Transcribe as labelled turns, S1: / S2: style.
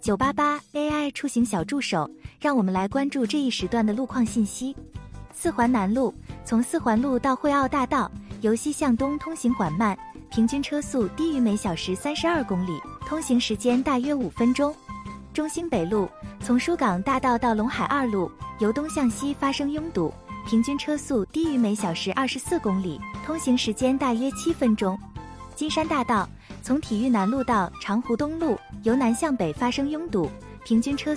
S1: 988 AI 出行小助手，让我们来关注这一时段的路况信息。四环南路，从四环路到惠澳大道，由西向东通行缓慢，平均车速低于每小时32公里，通行时间大约5分钟。中兴北路，从疏港大道到陇海2路，由东向西发生拥堵，平均车速低于每小时24公里，通行时间大约7分钟。金山大道，从体育南路到长湖东路，由南向北发生拥堵，平均车